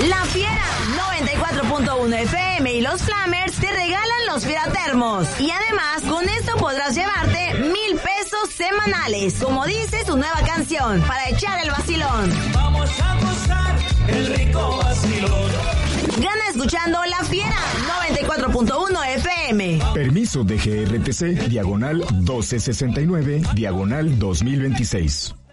La Fiera 94.1 FM y los Flamers te regalan los Fieratermos. Y además, con esto podrás llevarte 1,000 pesos semanales. Como dice su nueva canción, para echar el vacilón. Vamos a gozar el rico vacilón. Gana escuchando La Fiera 94.1 FM. Permiso de GRTC, diagonal 1269, diagonal 2026.